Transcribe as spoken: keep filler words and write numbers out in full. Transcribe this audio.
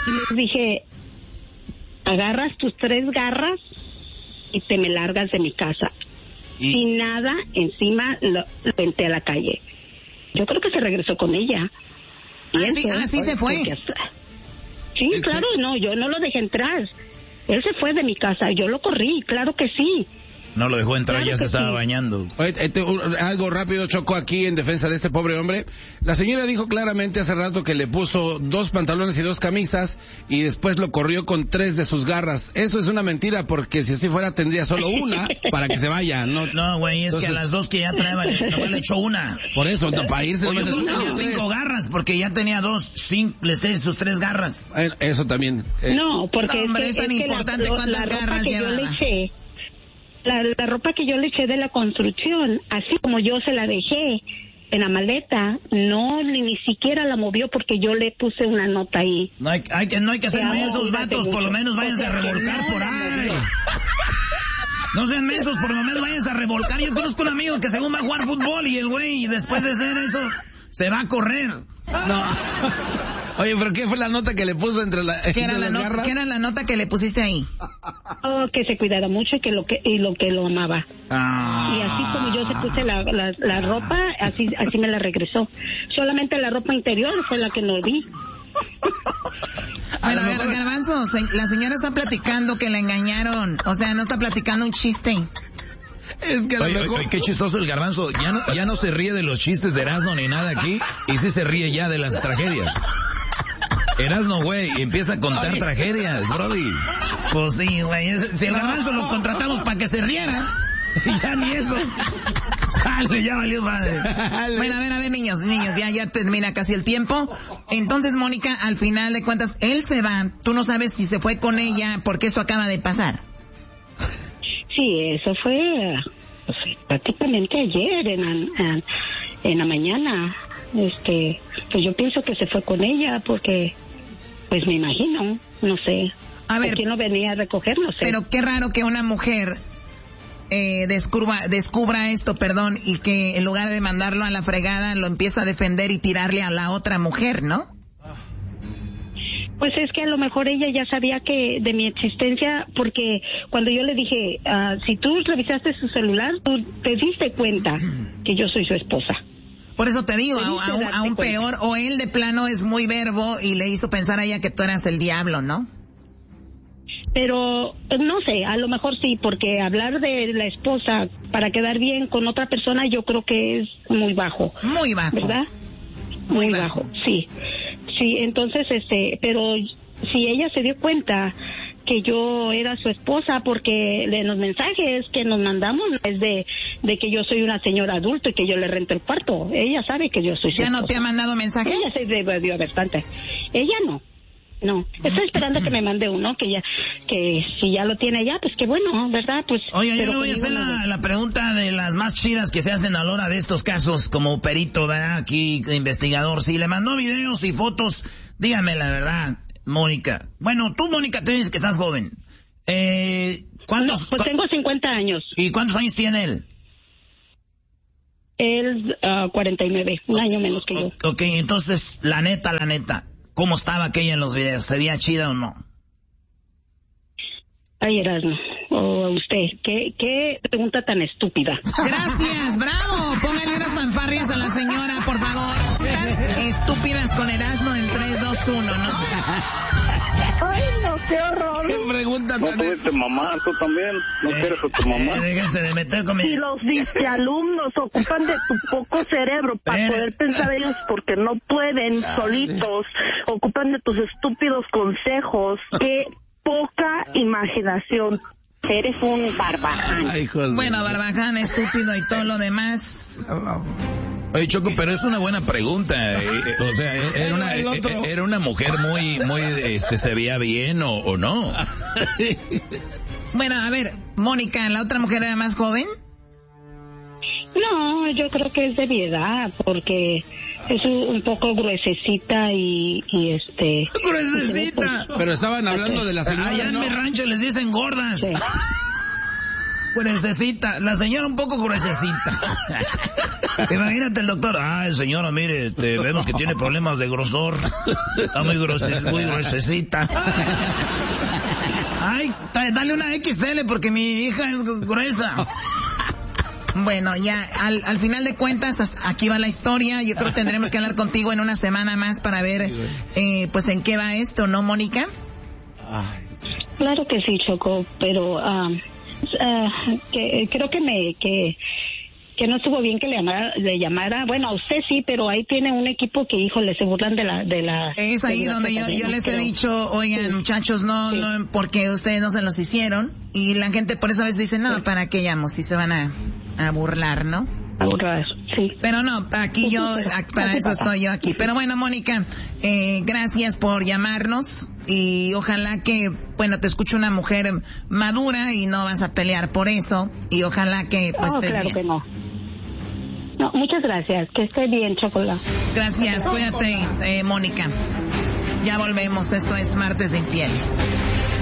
Y les dije, agarras tus tres garras y te me largas de mi casa. ¿Y? Sin nada encima, lo, lo venté a la calle. Yo creo que se regresó con ella. Y así, eso, así se fue. Hasta... Sí, ¿Es claro, que... no, yo no lo dejé entrar. Él se fue de mi casa, yo lo corrí, claro que sí. No lo dejó entrar, claro, ya se estaba sí. bañando. Oye, este, algo rápido, Choco, aquí en defensa de este pobre hombre. La señora dijo claramente hace rato que le puso dos pantalones y dos camisas y después lo corrió con tres de sus garras. Eso es una mentira, porque si así fuera tendría solo una para que se vaya. No, no, güey, es Entonces... que a las dos que ya traía no le echó una. Por eso, no, para irse... Oye, yo tenía cinco garras, porque ya tenía dos, cinco, les sé sus tres garras. Eh, eso también. Eh. No, porque no, hombre, es, que, es tan es importante que la, cuántas la garras llevaba. La, la ropa que yo le eché de la construcción, así como yo se la dejé en la maleta, no, ni, ni siquiera la movió porque yo le puse una nota ahí. No hay, hay que, no hay que ser mensos, vatos, por lo menos váyanse o sea, a revolcar no, por ahí. No sean mensos, por lo menos váyanse a revolcar. Yo conozco un amigo que según va a jugar fútbol y el güey, después de hacer eso, se va a correr. No. Oye, ¿pero qué fue la nota que le puso entre, la, ¿Qué era entre la las nota, garras? ¿Qué era la nota que le pusiste ahí? Oh, que se cuidara mucho y que lo que y lo que lo amaba. Ah. Y así como yo se puse la, la, la ropa, así así me la regresó. Solamente la ropa interior fue la que no vi. Bueno, a ver, Garbanzo, la señora está platicando que la engañaron. O sea, no está platicando un chiste. Es que oye, mejor... oye, qué chistoso el Garbanzo. Ya no, ya no se ríe de los chistes de Erasmo ni nada aquí. Y sí se ríe ya de las tragedias. Erasmo, güey, empieza a contar Ay. tragedias, brody. Pues sí, güey. Si el Garbanzo lo contratamos para que se riera, ya ni eso. Sale, ya valió madre. Bueno, a ver, a ver, niños, niños, ya, ya termina casi el tiempo. Entonces, Mónica, al final de cuentas, él se va. Tú no sabes si se fue con ella, porque eso acaba de pasar. Sí, eso fue pues, prácticamente ayer, en la, en, en la mañana. Este, pues yo pienso que se fue con ella, porque, pues me imagino, no sé. A ver, ¿quién no venía a recoger? No sé. Pero qué raro que una mujer eh, descubra, descubra esto, perdón, y que en lugar de mandarlo a la fregada, lo empieza a defender y tirarle a la otra mujer, ¿no? Pues es que a lo mejor ella ya sabía que de mi existencia, porque cuando yo le dije, uh, si tú revisaste su celular, tú te diste cuenta que yo soy su esposa. Por eso te digo, a, a, a un peor, o él de plano es muy verbo y le hizo pensar a ella que tú eras el diablo, ¿no? Pero no sé, a lo mejor sí, porque hablar de la esposa para quedar bien con otra persona yo creo que es muy bajo. Muy bajo. ¿Verdad? Muy, muy bajo. bajo, sí. Sí, entonces, este, pero si ella se dio cuenta que yo era su esposa, porque en los mensajes que nos mandamos es de, de que yo soy una señora adulta y que yo le rento el cuarto. Ella sabe que yo soy su ¿Ya esposa. no te ha mandado mensajes? Ella se debió bastante. Ella no. No, estoy esperando que me mande uno, que ya, que si ya lo tiene ya, pues que bueno, ¿verdad? Pues. Oye, yo le voy a hacer la, la pregunta de las más chidas que se hacen a la hora de estos casos, como perito, ¿verdad? Aquí, investigador. Si le mandó videos y fotos, dígame la verdad, Mónica. Bueno, tú, Mónica, te dices que estás joven. Eh, ¿cuántos? No, pues tengo cincuenta años. ¿Y cuántos años tiene él? Él, uh, cuarenta y nueve, un año menos que yo. Ok, entonces, la neta, la neta. ¿Cómo estaba aquella en los videos? ¿Se veía chida o no? Ay, Erasmo, o usted, ¿qué, qué pregunta tan estúpida? Gracias, bravo. Póngale unas fanfarrias a la señora, por favor. Estúpidas con Erasmo en tres, dos, uno, ¿no? Ay, no, qué horror. ¿Qué pregunta no tan tuviste mamá, tú también. No eh, quieres a tu mamá. Eh, déjense de meter con mi... Y los disquealumnos ocupan de tu poco cerebro para eh. poder pensar ellos, porque no pueden solitos. Ocupan de tus estúpidos consejos. Qué poca imaginación. Eres un barbaján. Ay, bueno, barbaján, estúpido y todo lo demás. Oye, Choco, pero es una buena pregunta. Eh, o sea, era una, era una mujer muy, muy, este, ¿se veía bien o, o no? Bueno, a ver, Mónica, ¿la otra mujer era más joven? No, yo creo que es de mi edad, porque es un, un poco gruesecita y, y este... ¡Gruesecita! Pero estaban hablando de la señora, allá en ¿no? mi rancho les dicen gordas. Sí. Gruesecita, la señora un poco gruesecita. Imagínate el doctor, ay señora, mire, te, vemos que tiene problemas de grosor. Está muy, grose, muy gruesecita. Ay, dale una equis ele porque mi hija es gruesa. Bueno, ya al, al final de cuentas, aquí va la historia. Yo creo que tendremos que hablar contigo en una semana más para ver, eh, pues, en qué va esto, ¿no, Mónica? Claro que sí, Choco, pero um, uh, que, creo que me que que no estuvo bien que le llamara, le llamara, bueno, a usted sí, pero ahí tiene un equipo que, híjole, se burlan de la... de la es ahí donde yo, yo les he dicho, oigan, sí, muchachos, no, sí. no, porque ustedes no se los hicieron, y la gente por eso a veces dice, no, sí. ¿para qué llamo? Si se van a, a burlar, ¿no? A burlar, sí. Pero no, aquí yo, para eso estoy yo aquí. Pero bueno, Mónica, eh, gracias por llamarnos, y ojalá que, bueno, te escuche una mujer madura y no vas a pelear por eso, y ojalá que, pues, oh, estés claro bien. Que no. No, muchas gracias. Que esté bien, Chocolate. Gracias. Cuídate, eh, Mónica. Ya volvemos. Esto es Martes de Infieles.